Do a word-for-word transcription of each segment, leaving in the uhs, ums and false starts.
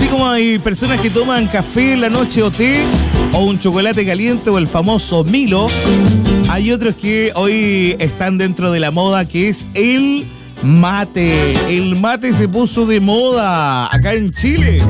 como hay personas que toman café en la noche o té, o un chocolate caliente o el famoso Milo, hay otros que hoy están dentro de la moda, que es el mate. El mate se puso de moda acá en Chile.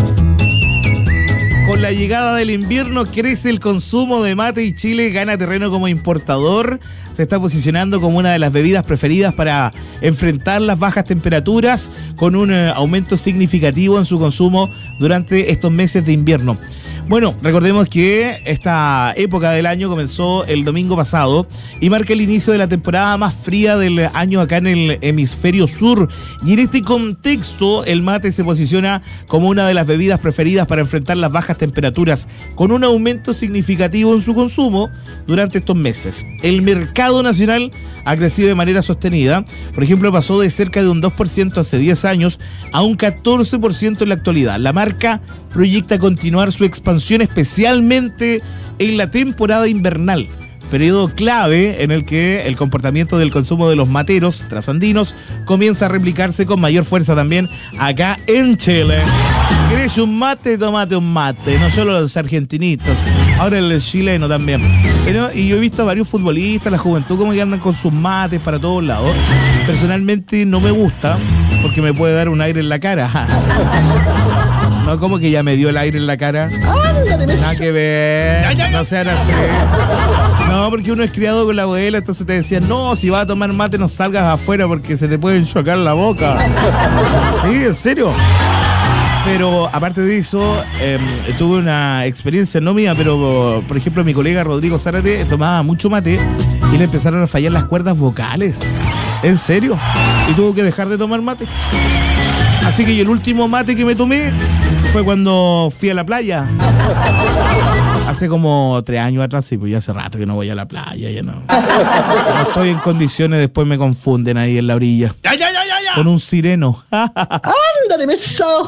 Con la llegada del invierno crece el consumo de mate y Chile gana terreno como importador. Se está posicionando como una de las bebidas preferidas para enfrentar las bajas temperaturas, con un eh, aumento significativo en su consumo durante estos meses de invierno. Bueno, recordemos que esta época del año comenzó el domingo pasado y marca el inicio de la temporada más fría del año acá en el hemisferio sur. Y en este contexto, el mate se posiciona como una de las bebidas preferidas para enfrentar las bajas temperaturas, con un aumento significativo en su consumo durante estos meses. El mercado nacional ha crecido de manera sostenida. Por ejemplo, pasó de cerca de un dos por ciento hace diez años a un catorce por ciento en la actualidad. La marca proyecta continuar su expansión, especialmente en la temporada invernal, periodo clave en el que el comportamiento del consumo de los materos trasandinos comienza a replicarse con mayor fuerza también acá en Chile. ¿Querés un mate? Tómate un mate, no solo los argentinitos, ahora el chileno también. Pero, y yo he visto a varios futbolistas, la juventud, como que andan con sus mates para todos lados. Personalmente no me gusta, porque me puede dar un aire en la cara. No, como que ya me dio el aire en la cara. Nada que ver, no sean así. No, porque uno es criado con la abuela, entonces te decían, no, si vas a tomar mate no salgas afuera porque se te puede chocar la boca. Sí, en serio. Pero aparte de eso, eh, tuve una experiencia no mía, pero por ejemplo mi colega Rodrigo Zárate tomaba mucho mate y le empezaron a fallar las cuerdas vocales. ¿En serio? Y tuvo que dejar de tomar mate. Así que el último mate que me tomé fue cuando fui a la playa. Hace como tres años atrás, sí, pues ya hace rato que no voy a la playa, ya no. No estoy en condiciones, después me confunden ahí en la orilla. ¡Ya, ya, ya, ya, ya! Con un sireno. ¡Ándale, beso!